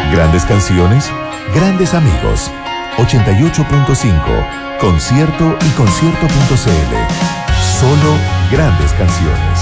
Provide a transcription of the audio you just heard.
Grandes canciones, grandes amigos. 88.5, concierto y concierto.cl. Solo grandes canciones.